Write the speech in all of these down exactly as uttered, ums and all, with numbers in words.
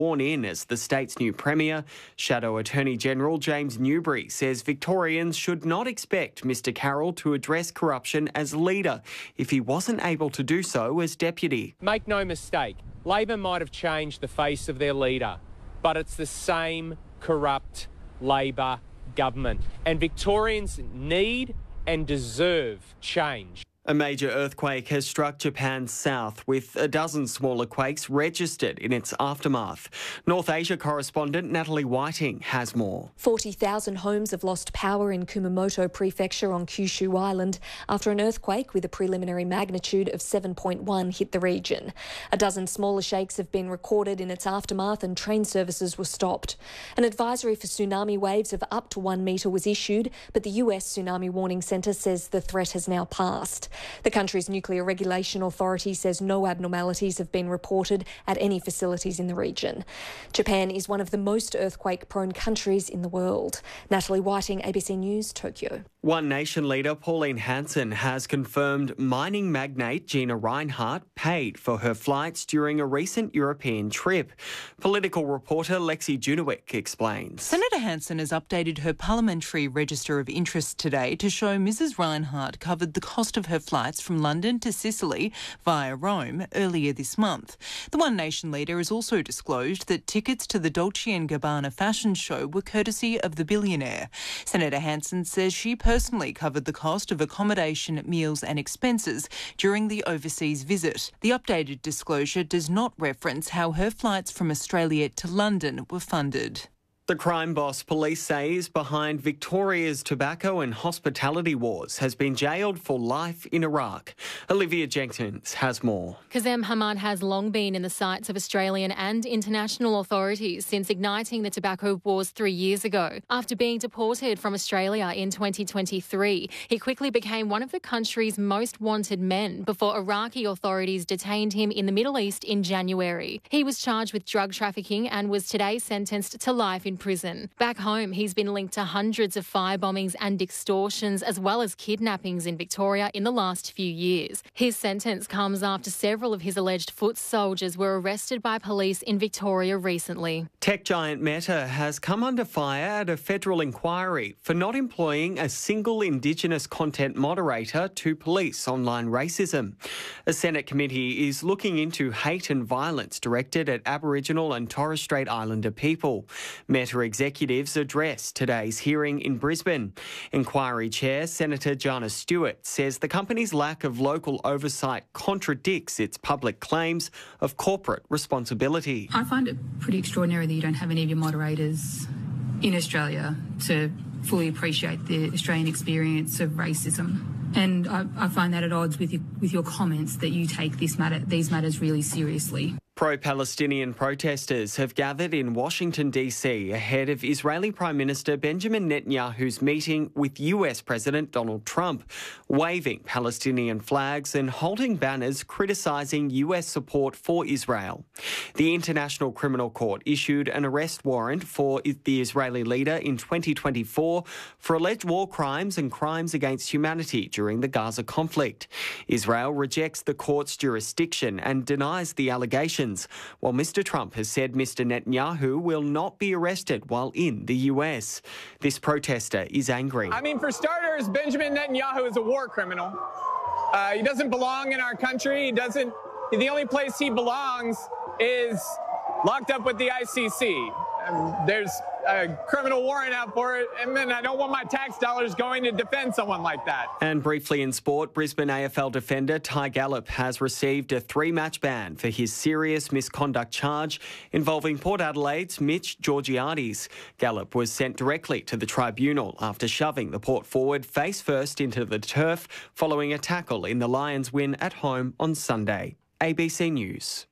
Sworn in as the state's new Premier, Shadow Attorney General James Newbury says Victorians should not expect Mr Carroll to address corruption as leader if he wasn't able to do so as deputy. Make no mistake, Labor might have changed the face of their leader, but it's the same corrupt Labor government. And Victorians need and deserve change. A major earthquake has struck Japan's south, with a dozen smaller quakes registered in its aftermath. North Asia correspondent Natalie Whiting has more. forty thousand homes have lost power in Kumamoto Prefecture on Kyushu Island after an earthquake with a preliminary magnitude of seven point one hit the region. A dozen smaller shakes have been recorded in its aftermath and train services were stopped. An advisory for tsunami waves of up to one metre was issued, but the U S Tsunami Warning Centre says the threat has now passed. The country's nuclear regulation authority says no abnormalities have been reported at any facilities in the region. Japan is one of the most earthquake-prone countries in the world. Natalie Whiting, A B C News, Tokyo. One Nation leader Pauline Hanson has confirmed mining magnate Gina Rinehart paid for her flights during a recent European trip. Political reporter Lexi Junowick explains. Senator Hanson has updated her parliamentary register of interests today to show Missus Rinehart covered the cost of her flights from London to Sicily via Rome earlier this month. The One Nation leader has also disclosed that tickets to the Dolce and Gabbana fashion show were courtesy of the billionaire. Senator Hanson says she personally covered the cost of accommodation, meals and expenses during the overseas visit. The updated disclosure does not reference how her flights from Australia to London were funded. The crime boss police say is behind Victoria's tobacco and hospitality wars has been jailed for life in Iraq. Olivia Jenkins has more. Kazem Hamad has long been in the sights of Australian and international authorities since igniting the tobacco wars three years ago. After being deported from Australia in twenty twenty-three, he quickly became one of the country's most wanted men before Iraqi authorities detained him in the Middle East in January. He was charged with drug trafficking and was today sentenced to life in prison. Back home, he's been linked to hundreds of firebombings and extortions, as well as kidnappings in Victoria in the last few years. His sentence comes after several of his alleged foot soldiers were arrested by police in Victoria recently. Tech giant Meta has come under fire at a federal inquiry for not employing a single Indigenous content moderator to police online racism. A Senate committee is looking into hate and violence directed at Aboriginal and Torres Strait Islander people. Meta executives addressed today's hearing in Brisbane. Inquiry Chair Senator Jana Stewart says the company's lack of local oversight contradicts its public claims of corporate responsibility. I find it pretty extraordinary that you don't have any of your moderators in Australia to fully appreciate the Australian experience of racism. And I, I find that at odds with your, with your comments that you take this matter, these matters really seriously. Pro-Palestinian protesters have gathered in Washington, D C ahead of Israeli Prime Minister Benjamin Netanyahu's meeting with U S President Donald Trump, waving Palestinian flags and holding banners criticising U S support for Israel. The International Criminal Court issued an arrest warrant for the Israeli leader in twenty twenty-four for alleged war crimes and crimes against humanity during the Gaza conflict. Israel rejects the court's jurisdiction and denies the allegations, while Mister Trump has said Mister Netanyahu will not be arrested while in the U S. This protester is angry. I mean, for starters, Benjamin Netanyahu is a war criminal. Uh, he doesn't belong in our country. He doesn't. The only place he belongs is locked up with the I C C. Um, there's a criminal warrant out for it, and then I don't want my tax dollars going to defend someone like that. And briefly in sport, Brisbane A F L defender Ty Gallop has received a three-match ban for his serious misconduct charge involving Port Adelaide's Mitch Georgiades. Gallop was sent directly to the tribunal after shoving the Port forward face first into the turf following a tackle in the Lions' win at home on Sunday. A B C News.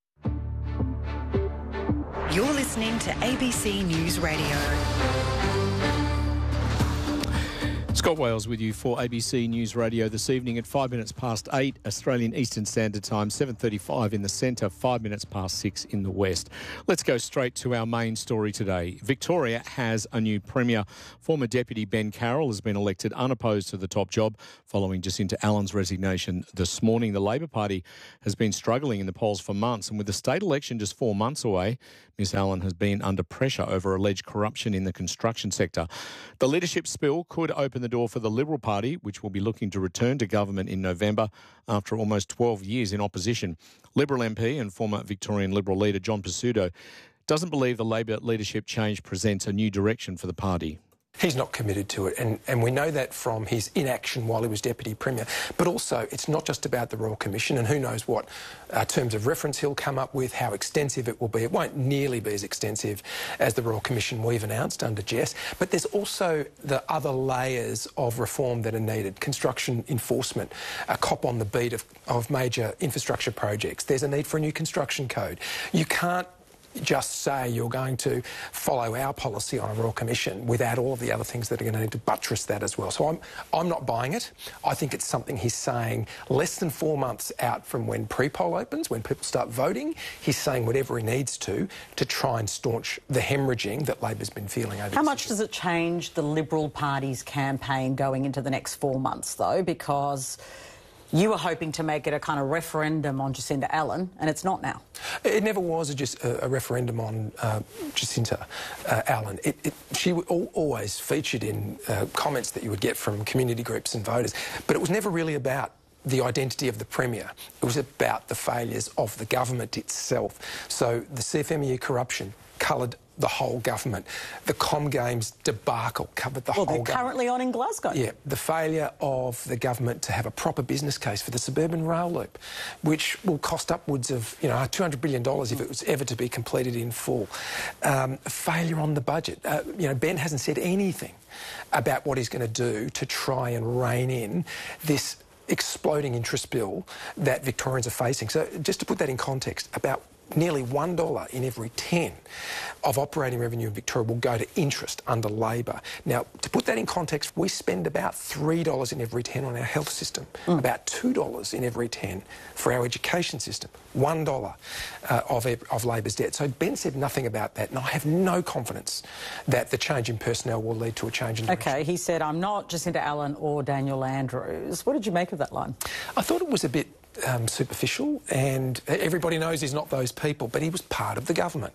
You're listening to A B C News Radio. Scott Wales with you for A B C News Radio this evening at five minutes past eight Australian Eastern Standard Time, seven thirty-five in the centre, five minutes past six in the west. Let's go straight to our main story today. Victoria has a new Premier. Former Deputy Ben Carroll has been elected unopposed to the top job following Jacinta Allen's resignation this morning. The Labor Party has been struggling in the polls for months, and with the state election just four months away, Miss Allen has been under pressure over alleged corruption in the construction sector. The leadership spill could open the door for the Liberal Party, which will be looking to return to government in November after almost twelve years in opposition. Liberal M P and former Victorian Liberal leader John Pesutto doesn't believe the Labor leadership change presents a new direction for the party. He's not committed to it, and, and we know that from his inaction while he was Deputy Premier. But also, it's not just about the Royal Commission, and who knows what uh, terms of reference he'll come up with, how extensive it will be. It won't nearly be as extensive as the Royal Commission we've announced under Jess. But there's also the other layers of reform that are needed. Construction enforcement, a cop on the beat of, of major infrastructure projects. There's a need for a new construction code. You can't just say you're going to follow our policy on a Royal Commission without all of the other things that are going to need to buttress that as well. So I'm, I'm not buying it. I think it's something he's saying less than four months out from when pre-poll opens, when people start voting. He's saying whatever he needs to to try and staunch the hemorrhaging that Labor's been feeling over. How much does it change the Liberal Party's campaign going into the next four months, though? Because you were hoping to make it a kind of referendum on Jacinda Allen, and it's not now. It never was a, just a, a referendum on uh, Jacinda uh, Allen. It, it, she al always featured in uh, comments that you would get from community groups and voters, but it was never really about the identity of the Premier. It was about the failures of the government itself. So the C F M E U corruption coloured the whole government. The Com Games debacle covered the well, whole they're government. currently on in Glasgow. Yeah, the failure of the government to have a proper business case for the suburban rail loop, which will cost upwards of, you know, two hundred billion dollars if it was ever to be completed in full. Um, failure on the budget. Uh, you know, Ben hasn't said anything about what he's going to do to try and rein in this exploding interest bill that Victorians are facing. So just to put that in context, about nearly one dollar in every ten of operating revenue in Victoria will go to interest under Labor. Now, to put that in context, we spend about three dollars in every ten on our health system, mm. about two dollars in every ten for our education system, one dollar uh, of, of Labor's debt. So Ben said nothing about that, and I have no confidence that the change in personnel will lead to a change in direction. OK, he said, I'm not Jacinda Allen or Daniel Andrews. What did you make of that line? I thought it was a bit Um, superficial, and everybody knows he's not those people, but he was part of the government.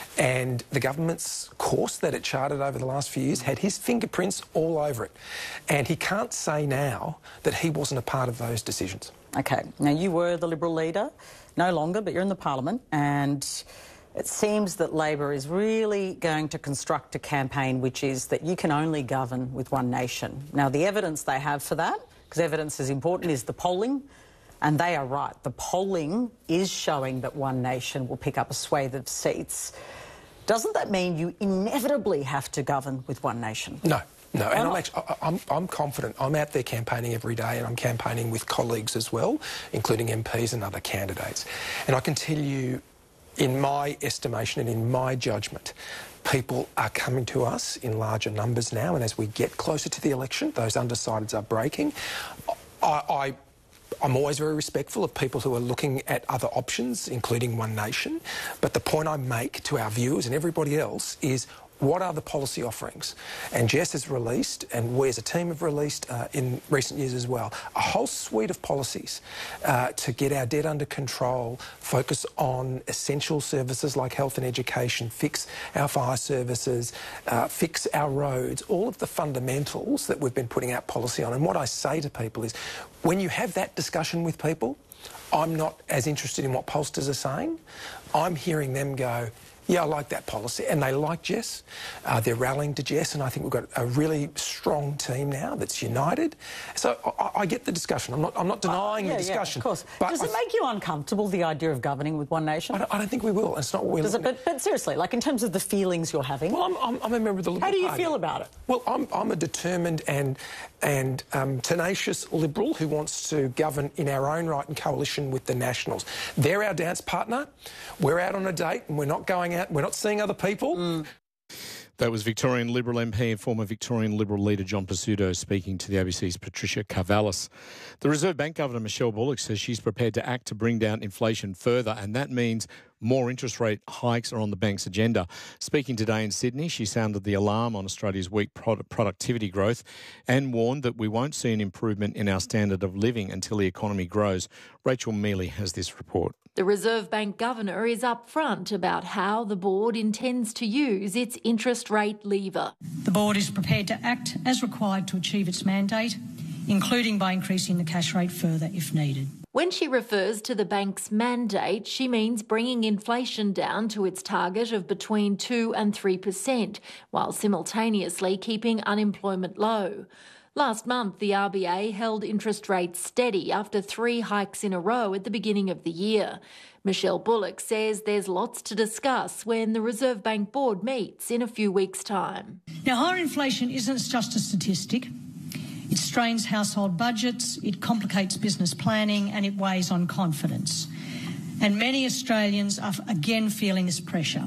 And the government's course that it charted over the last few years had his fingerprints all over it. And he can't say now that he wasn't a part of those decisions. OK. Now, you were the Liberal leader, no longer, but you're in the Parliament, and it seems that Labor is really going to construct a campaign which is that you can only govern with one nation. Now, the evidence they have for that, because evidence is important, is the polling. And they are right. The polling is showing that one nation will pick up a swathe of seats. Doesn't that mean you inevitably have to govern with one nation? No. No, and I'm, actually, I'm, I'm confident. I'm out there campaigning every day, and I'm campaigning with colleagues as well, including M Ps and other candidates. And I can tell you, in my estimation and in my judgment, people are coming to us in larger numbers now, and as we get closer to the election, those undecideds are breaking. I... I I'm always very respectful of people who are looking at other options, including One Nation. But the point I make to our viewers and everybody else is, what are the policy offerings? And Jess has released, and we as a team have released uh, in recent years as well, a whole suite of policies uh, to get our debt under control, focus on essential services like health and education, fix our fire services, uh, fix our roads, all of the fundamentals that we've been putting out policy on. And what I say to people is, when you have that discussion with people, I'm not as interested in what pollsters are saying. I'm hearing them go, yeah, I like that policy. And they like Jess. Uh, they're rallying to Jess, and I think we've got a really strong team now that's united. So I, I get the discussion. I'm not, I'm not denying uh, yeah, the discussion. Yeah, of course. But Does it make you uncomfortable, the idea of governing with one nation? I don't, I don't think we will. It's not what we're Does looking it, but, but seriously, like in terms of the feelings you're having... Well, I'm, I'm, I'm a member of the Liberal How do you Party. feel about it? Well, I'm, I'm a determined and, and um, tenacious Liberal who wants to govern in our own right in coalition with the Nationals. They're our dance partner. We're out on a date and we're not going out, we're not seeing other people. Mm. That was Victorian Liberal M P and former Victorian Liberal leader John Pesutto speaking to the A B C's Patricia Karvelas. The Reserve Bank Governor Michelle Bullock says she's prepared to act to bring down inflation further, and that means More interest rate hikes are on the bank's agenda. Speaking today in Sydney, she sounded the alarm on Australia's weak product productivity growth and warned that we won't see an improvement in our standard of living until the economy grows. Rachel Mealy has this report. The Reserve Bank Governor is upfront about how the board intends to use its interest rate lever. The board is prepared to act as required to achieve its mandate, including by increasing the cash rate further if needed. When she refers to the bank's mandate, she means bringing inflation down to its target of between two and three percent, while simultaneously keeping unemployment low. Last month, the R B A held interest rates steady after three hikes in a row at the beginning of the year. Michelle Bullock says there's lots to discuss when the Reserve Bank Board meets in a few weeks' time. Now, higher inflation isn't just a statistic. It strains household budgets, it complicates business planning and it weighs on confidence. And many Australians are again feeling this pressure.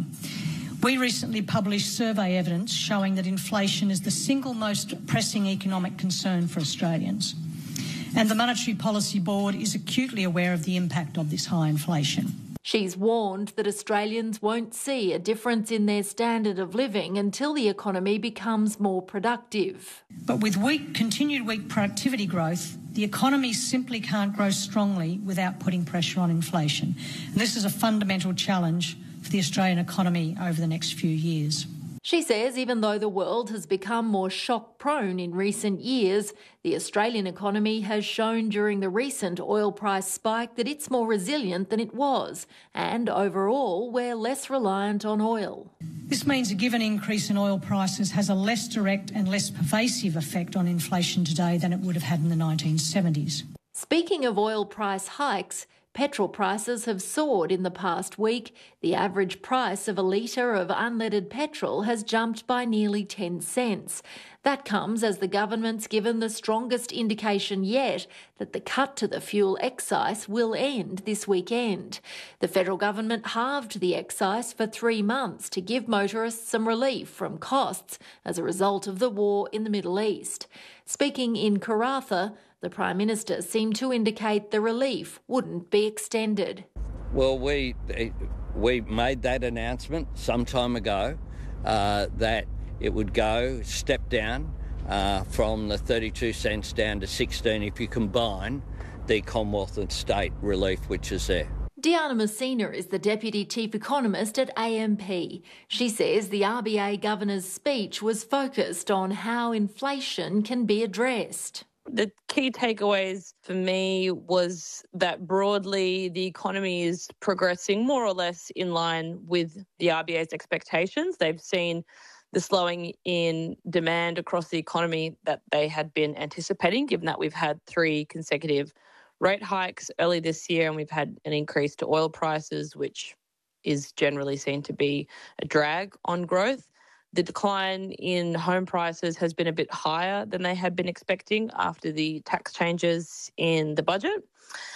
We recently published survey evidence showing that inflation is the single most pressing economic concern for Australians. And the Monetary Policy Board is acutely aware of the impact of this high inflation. She's warned that Australians won't see a difference in their standard of living until the economy becomes more productive. But with weak, continued weak productivity growth, the economy simply can't grow strongly without putting pressure on inflation. And this is a fundamental challenge for the Australian economy over the next few years. She says even though the world has become more shock-prone in recent years, the Australian economy has shown during the recent oil price spike that it's more resilient than it was, and overall we're less reliant on oil. This means a given increase in oil prices has a less direct and less pervasive effect on inflation today than it would have had in the nineteen seventies. Speaking of oil price hikes, petrol prices have soared in the past week. The average price of a litre of unleaded petrol has jumped by nearly ten cents. That comes as the government's given the strongest indication yet that the cut to the fuel excise will end this weekend. The federal government halved the excise for three months to give motorists some relief from costs as a result of the war in the Middle East. Speaking in Karratha, the Prime Minister seemed to indicate the relief wouldn't be extended. Well, we we made that announcement some time ago uh, that it would go step down uh, from the thirty-two cents down to sixteen if you combine the Commonwealth and state relief which is there. Diana Messina is the Deputy Chief Economist at A M P. She says the R B A Governor's speech was focused on how inflation can be addressed. The key takeaways for me was that broadly the economy is progressing more or less in line with the R B A's expectations. They've seen the slowing in demand across the economy that they had been anticipating, given that we've had three consecutive rate hikes early this year and we've had an increase to oil prices, which is generally seen to be a drag on growth. The decline in home prices has been a bit higher than they had been expecting after the tax changes in the budget.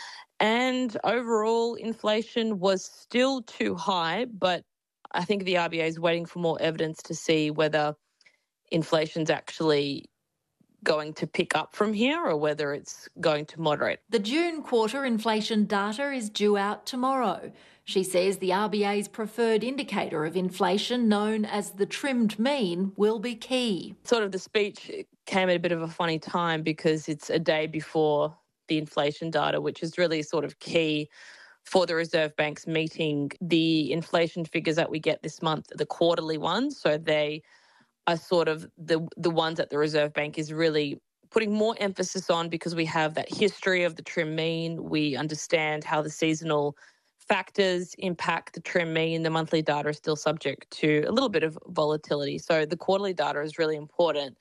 And overall, inflation was still too high, but I think the R B A is waiting for more evidence to see whether inflation's actually going to pick up from here or whether it's going to moderate. The June quarter inflation data is due out tomorrow. She says the R B A's preferred indicator of inflation, known as the trimmed mean, will be key. Sort of the speech came at a bit of a funny time because it's a day before the inflation data, which is really sort of key for the Reserve Bank's meeting. The inflation figures that we get this month are the quarterly ones, so they are sort of the the ones that the Reserve Bank is really putting more emphasis on because we have that history of the trim mean. We understand how the seasonal factors impact the trim mean. The monthly data is still subject to a little bit of volatility. So the quarterly data is really important.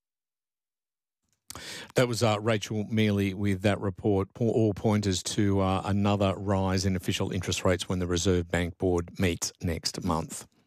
That was uh, Rachel Mealy with that report, all pointers to uh, another rise in official interest rates when the Reserve Bank Board meets next month.